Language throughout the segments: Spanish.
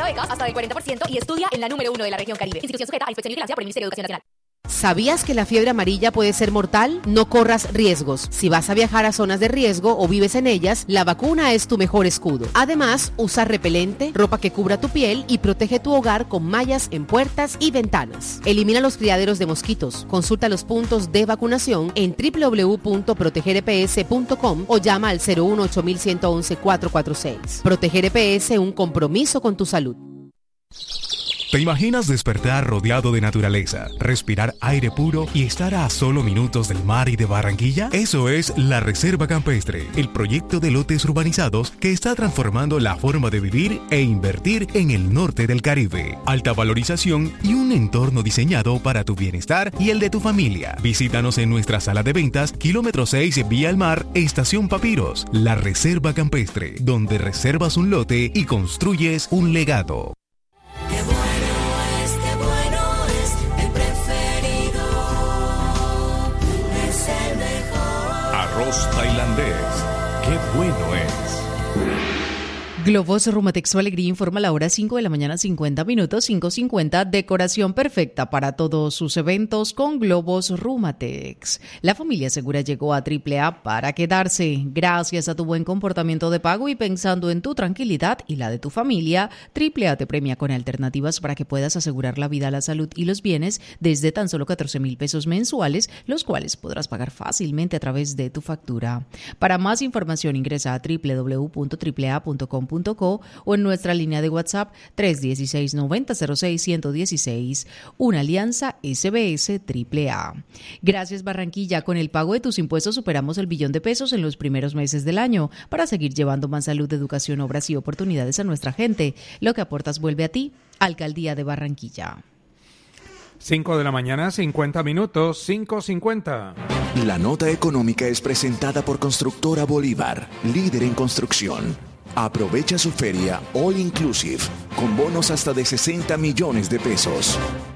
becas hasta del 40% y estudia en la número 1 de la región Caribe. Institución sujeta a inspección y vigilancia por el Ministerio de Educación Nacional. ¿Sabías que la fiebre amarilla puede ser mortal? No corras riesgos. Si vas a viajar a zonas de riesgo o vives en ellas, la vacuna es tu mejor escudo. Además, usa repelente, ropa que cubra tu piel y protege tu hogar con mallas en puertas y ventanas. Elimina los criaderos de mosquitos. Consulta los puntos de vacunación en www.protegereps.com o llama al 018-111-446. Proteger EPS, un compromiso con tu salud. ¿Te imaginas despertar rodeado de naturaleza, respirar aire puro y estar a solo minutos del mar y de Barranquilla? Eso es la Reserva Campestre, el proyecto de lotes urbanizados que está transformando la forma de vivir e invertir en el norte del Caribe. Alta valorización y un entorno diseñado para tu bienestar y el de tu familia. Visítanos en nuestra sala de ventas, kilómetro 6, Vía al Mar, Estación Papiros. La Reserva Campestre, donde reservas un lote y construyes un legado. Arroz tailandés, qué bueno es. Globos Rumatex, su alegría, informa la hora 5 de la mañana, 50 minutos, 5:50. Decoración perfecta para todos sus eventos con Globos Rumatex. La familia segura llegó a AAA para quedarse. Gracias a tu buen comportamiento de pago y pensando en tu tranquilidad y la de tu familia, AAA te premia con alternativas para que puedas asegurar la vida, la salud y los bienes desde tan solo 14,000 pesos mensuales, los cuales podrás pagar fácilmente a través de tu factura. Para más información ingresa a www.aaa.com.co o en nuestra línea de WhatsApp 316-9006-116, una alianza SBS AAA. Gracias Barranquilla, con el pago de tus impuestos superamos el billón de pesos en los primeros meses del año para seguir llevando más salud, educación, obras y oportunidades a nuestra gente. Lo que aportas vuelve a ti, Alcaldía de Barranquilla. 5 de la mañana, 50 minutos, 5:50. La nota económica es presentada por Constructora Bolívar, líder en construcción. Aprovecha su feria All Inclusive con bonos hasta de 60 millones de pesos.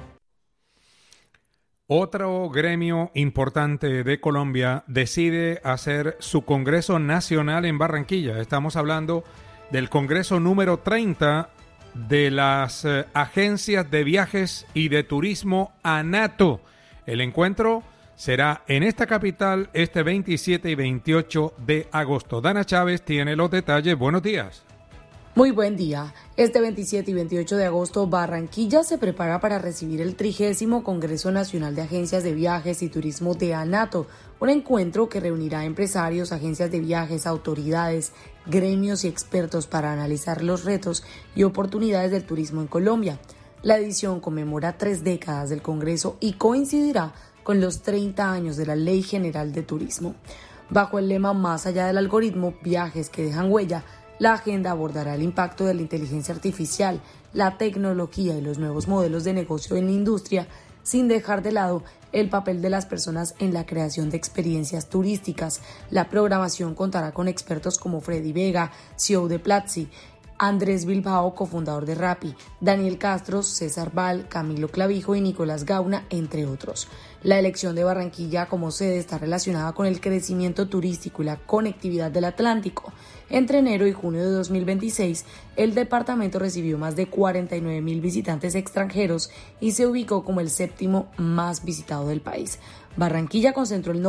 Otro gremio importante de Colombia decide hacer su Congreso Nacional en Barranquilla. Estamos hablando del Congreso número 30 de las agencias de viajes y de turismo ANATO. El encuentro será en esta capital este 27 y 28 de agosto. Dana Chávez tiene los detalles. Buenos días. Muy buen día. Este 27 y 28 de agosto, Barranquilla se prepara para recibir el 30º Congreso Nacional de Agencias de Viajes y Turismo de ANATO, un encuentro que reunirá a empresarios, agencias de viajes, autoridades, gremios y expertos para analizar los retos y oportunidades del turismo en Colombia. La edición conmemora 3 décadas del Congreso y coincidirá con los 30 años de la Ley General de Turismo. Bajo el lema Más allá del algoritmo, viajes que dejan huella, la agenda abordará el impacto de la inteligencia artificial, la tecnología y los nuevos modelos de negocio en la industria, sin dejar de lado el papel de las personas en la creación de experiencias turísticas. La programación contará con expertos como Freddy Vega, CEO de Platzi, Andrés Bilbao, cofundador de Rappi, Daniel Castro, César Val, Camilo Clavijo y Nicolás Gauna, entre otros. La elección de Barranquilla como sede está relacionada con el crecimiento turístico y la conectividad del Atlántico. Entre enero y junio de 2026, el departamento recibió más de 49,000 visitantes extranjeros y se ubicó como el 7º más visitado del país. Barranquilla concentró el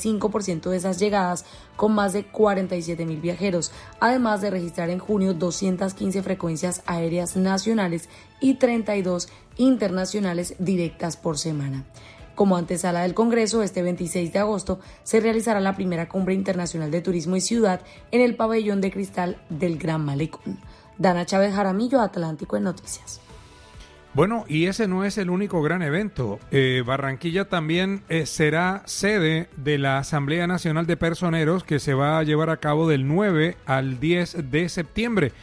95% de esas llegadas con más de 47,000 viajeros, además de registrar en junio 215 frecuencias aéreas nacionales y 32 internacionales directas por semana. Como antesala del Congreso, este 26 de agosto se realizará la primera Cumbre Internacional de Turismo y Ciudad en el Pabellón de Cristal del Gran Malecón. Dana Chávez Jaramillo, Atlántico en Noticias. Bueno, y ese no es el único gran evento. Barranquilla también será sede de la Asamblea Nacional de Personeros que se va a llevar a cabo del 9 al 10 de septiembre.